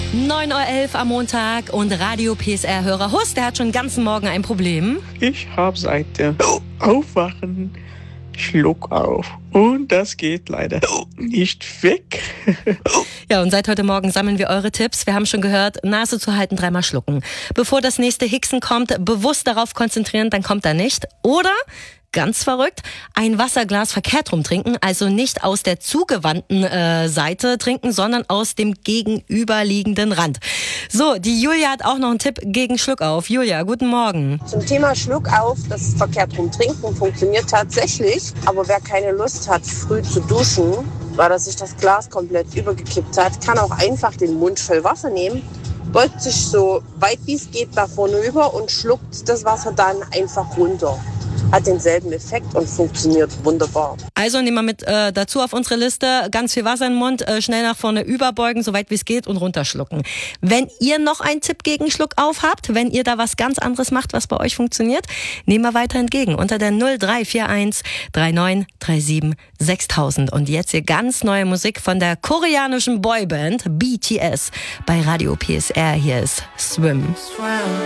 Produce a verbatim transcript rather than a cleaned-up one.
neun Uhr elf am Montag und Radio P S R-Hörer Hus, der hat schon den ganzen Morgen ein Problem. Ich habe seit dem Aufwachen Schluck auf und das geht leider nicht weg. Ja, und seit heute Morgen sammeln wir eure Tipps. Wir haben schon gehört, Nase zu halten, dreimal schlucken. Bevor das nächste Hicksen kommt, bewusst darauf konzentrieren, dann kommt er nicht. Oder, ganz verrückt, ein Wasserglas verkehrt rum trinken, also nicht aus der zugewandten äh, Seite trinken, sondern aus dem gegenüberliegenden Rand. So, die Julia hat auch noch einen Tipp gegen Schluckauf. Julia, guten Morgen. Zum Thema Schluckauf, das verkehrt rum trinken funktioniert tatsächlich, aber wer keine Lust hat, früh zu duschen, weil er sich das Glas komplett übergekippt hat, kann auch einfach den Mund voll Wasser nehmen, beugt sich so weit wie es geht da vorne über und schluckt das Wasser dann einfach runter. Hat denselben Effekt und funktioniert wunderbar. Also nehmen wir mit äh, dazu auf unsere Liste, ganz viel Wasser im Mund, äh, schnell nach vorne überbeugen, so weit wie es geht und runterschlucken. Wenn ihr noch einen Tipp gegen Schluckauf habt, wenn ihr da was ganz anderes macht, was bei euch funktioniert, nehmen wir weiter entgegen unter der null drei vier eins drei neun drei sieben sechstausend. Und jetzt hier ganz neue Musik von der koreanischen Boyband B T S bei Radio P S R. Hier ist Swim.